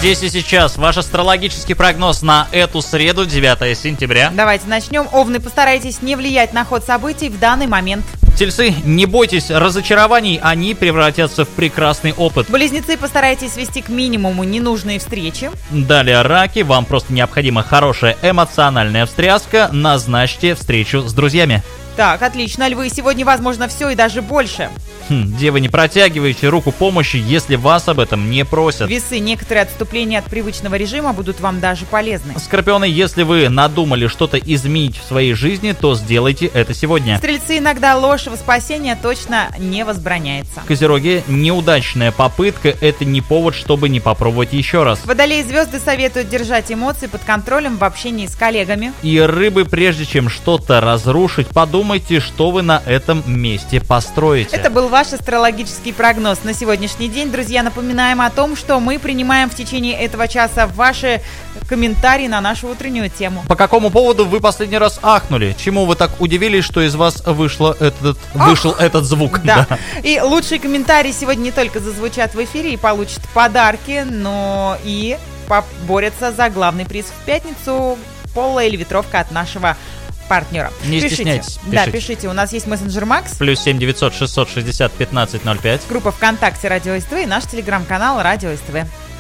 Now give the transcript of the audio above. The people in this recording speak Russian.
Здесь и сейчас ваш астрологический прогноз на эту среду, 9 сентября. Давайте начнем. Овны, постарайтесь не влиять на ход событий в данный момент. Тельцы, не бойтесь разочарований, они превратятся в прекрасный опыт. Близнецы, постарайтесь свести к минимуму ненужные встречи. Далее, раки, вам просто необходима хорошая эмоциональная встряска, назначьте встречу с друзьями. Так, отлично. Львы, сегодня возможно все и даже больше. Девы, не протягивайте руку помощи, если вас об этом не просят. Весы, некоторые отступления от привычного режима будут вам даже полезны. Скорпионы, если вы надумали что-то изменить в своей жизни, то сделайте это сегодня. Стрельцы, иногда ложь во спасение точно не возбраняется. Козероги, неудачная попытка – это не повод, чтобы не попробовать еще раз. Водолеи, звезды советуют держать эмоции под контролем в общении с коллегами. И рыбы, прежде чем что-то разрушить, подумайте, что вы на этом месте построите. Это был ваш астрологический прогноз на сегодняшний день. Друзья, напоминаем о том, что мы принимаем в течение этого часа ваши комментарии на нашу утреннюю тему. По какому поводу вы последний раз ахнули? Чему вы так удивились, что из вас вышел этот звук? Да. И лучшие комментарии сегодня не только зазвучат в эфире и получат подарки, но и поборются за главный приз в пятницу – поло или ветровка от нашего партнера. Не стесняйтесь. Да, пишите. У нас есть мессенджер Макс. +7 900 660 15 05. Группа ВКонтакте Радио СТВ и наш телеграм-канал Радио СТВ.